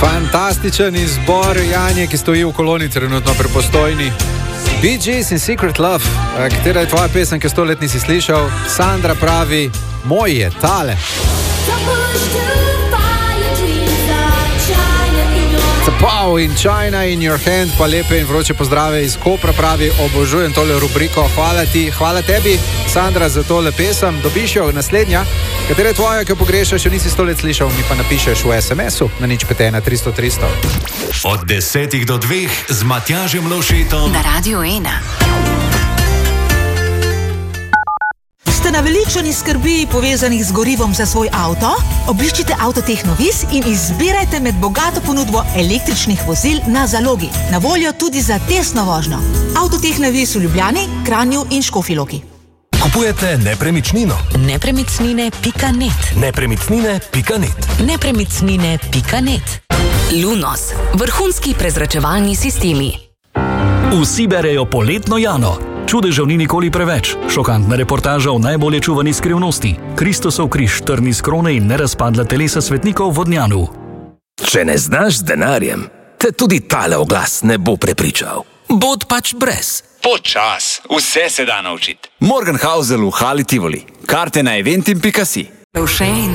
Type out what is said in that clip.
Fantastičen izbor Janje, ki stoji v koloni trenutno pri Postojni. Bee Gees in Secret Love, katera je tvoja pesem, ki 100 let nisi slišal. Sandra pravi, moj je tale. Pow in China in your hand, pa lepe in vroče pozdrave iz Kopra, pravi, obožujem tole rubriko, hvala ti, hvala tebi, Sandra, za tole pesem. Dobiš jo naslednja, katera je tvoja, ki jo pogrešaš, jo nisi 100 let slišal, mi pa napišeš v SMS-u na 051 300 300. Od 10 do 2 z Matjažem Lovšetom na Radio 1. Ste naveličani skrbi povezanih z gorivom za svoj avto? Obiščite Avtotehnovis in izbirajte med bogato ponudbo električnih vozil na zalogi. Na voljo tudi za testno vožnjo. Avtotehnovis v Ljubljani, Kranju in Škofji Loki. Kupujete nepremičnino? Nepremičnine.net. Nepremičnine.net. Nepremičnine.net. Lunos. Vrhunski prezračevalni sistemi. Vsi berejo poletno Jano. Čudežev ni nikoli preveč. Šokantna reportaža o najbolje čuvani skrivnosti. Kristusov križ, trn iz krone in nerazpadla telesa svetnikov v Vodnjanu. Če ne znaš z denarjem, te tudi tale oglas ne bo prepričal. Bod pač brez. Počas, vse se da naučiti. Morgenhausel v Hali Tivoli. Karte na eventim.si.